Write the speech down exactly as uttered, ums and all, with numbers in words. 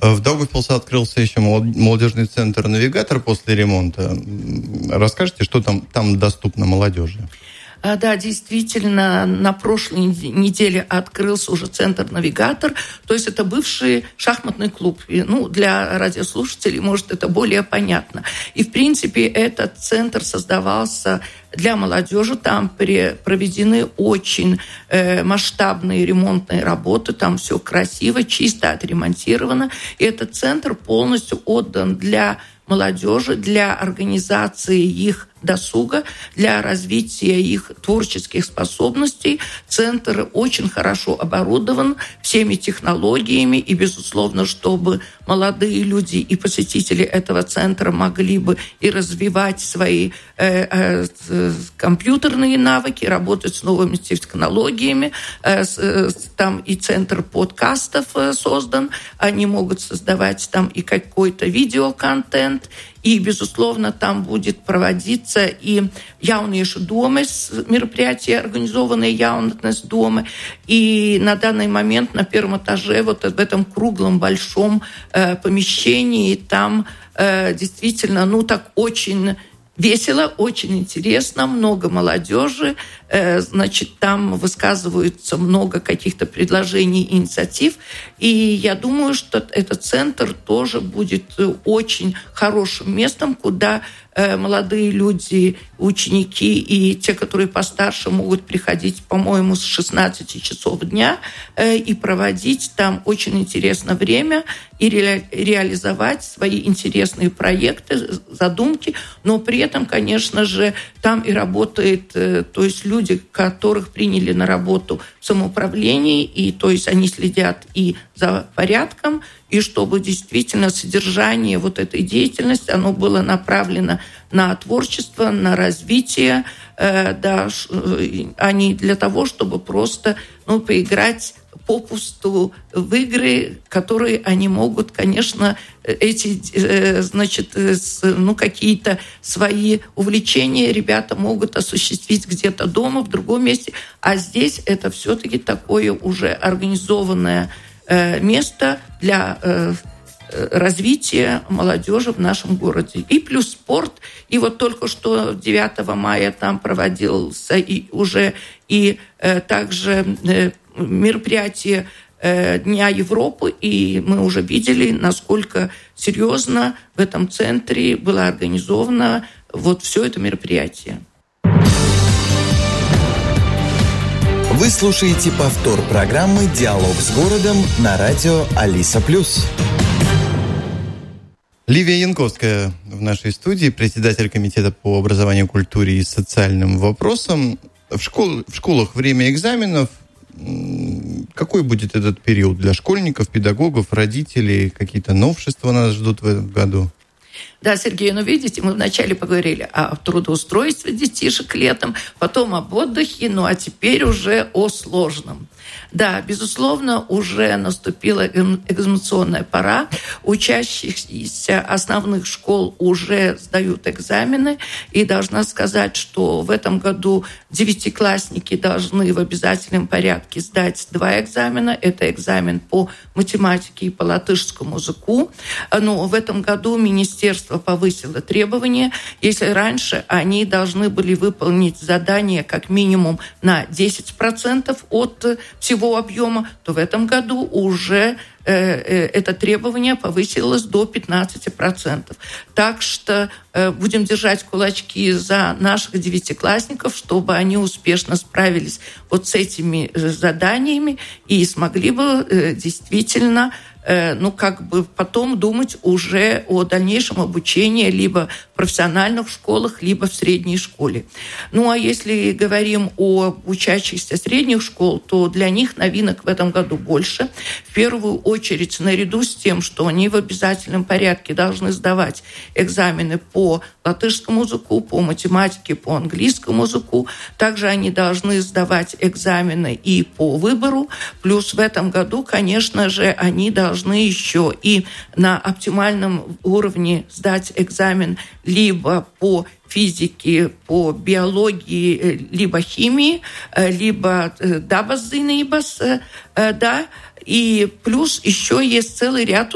В Даугавпилсе открылся еще молодежный центр «Навигатор» после ремонта. Расскажите, что там, там доступно молодежи? Да, действительно, на прошлой неделе открылся уже центр «Навигатор». То есть это бывший шахматный клуб. И, ну, для радиослушателей, может, это более понятно. И, в принципе, этот центр создавался для молодежи. Там проведены очень э, масштабные ремонтные работы. Там все красиво, чисто отремонтировано. И этот центр полностью отдан для молодежи, для организации их досуга, для развития их творческих способностей. Центр очень хорошо оборудован всеми технологиями, и, безусловно, чтобы молодые люди и посетители этого центра могли бы и развивать свои э, э, компьютерные навыки, работать с новыми технологиями. Э, э, там и центр подкастов э, создан. Они могут создавать там и какой-то видеоконтент. И, безусловно, там будет проводиться и Jauniešu domes мероприятия, организованные Jaunatnes дома. И на данный момент на первом этаже, вот в этом круглом большом э, помещении, там э, действительно, ну так очень весело, очень интересно, много молодежи, э, значит, там высказываются много каких-то предложений, инициатив, и я думаю, что этот центр тоже будет очень хорошим местом, куда э, молодые люди, ученики и те, которые постарше, могут приходить, по-моему, с шестнадцати часов дня э, и проводить там очень интересное время и ре- реализовать свои интересные проекты, задумки, но при этом, конечно же, там и работает, э, то есть люди, которых приняли на работу в самоуправлении, и то есть они следят и за порядком, и чтобы действительно содержание вот этой деятельности, оно было направлено на творчество, на развитие, э, да, а не для того, чтобы просто, ну, поиграть попусту в игры, которые они могут, конечно, эти, э, значит, э, с, ну, какие-то свои увлечения ребята могут осуществить где-то дома, в другом месте, а здесь это все-таки такое уже организованное э, место для э, развития молодежи в нашем городе. И плюс спорт. И вот только что девятого мая там проводился и уже и э, также э, мероприятие э, Дня Европы, и мы уже видели, насколько серьезно в этом центре было организовано вот все это мероприятие. Вы слушаете повтор программы «Диалог с городом» на радио Алиса Плюс. Ливия Янковская в нашей студии, председатель комитета по образованию, культуре и социальным вопросам. В, школ, в школах время экзаменов. Какой будет этот период для школьников, педагогов, родителей? Какие-то новшества нас ждут в этом году? Да, Сергей, ну видите, мы вначале поговорили о трудоустройстве детишек летом, потом об отдыхе, ну а теперь уже о сложном. Да, безусловно, уже наступила экзаменационная пора. Учащиеся основных школ уже сдают экзамены. И должна сказать, что в этом году девятиклассники должны в обязательном порядке сдать два экзамена. Это экзамен по математике и по латышскому языку. Но в этом году министерство повысило требования. Если раньше они должны были выполнить задание как минимум на десять процентов от всего объема, то в этом году уже э, э, это требование повысилось до пятнадцати процентов. Так что э, будем держать кулачки за наших девятиклассников, чтобы они успешно справились вот с этими заданиями и смогли бы э, действительно ну, как бы потом думать уже о дальнейшем обучении либо в профессиональных школах, либо в средней школе. Ну, а если говорим о учащихся средних школ, то для них новинок в этом году больше. В первую очередь, наряду с тем, что они в обязательном порядке должны сдавать экзамены по латышскому языку, по математике, по английскому языку, также они должны сдавать экзамены и по выбору. Плюс в этом году, конечно же, они должны должны еще и на оптимальном уровне сдать экзамен либо по физике, по биологии, либо химии, либо dabas zinības, да, и плюс еще есть целый ряд